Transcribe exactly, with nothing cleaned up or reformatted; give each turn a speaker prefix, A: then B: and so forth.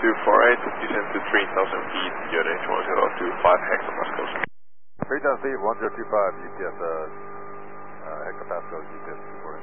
A: two four eight, descend to three thousand feet, Yoda one zero two five hectopascals.
B: three thousand feet, one zero two five, U P S, uh, uh, hectopascals, U P S two four eight.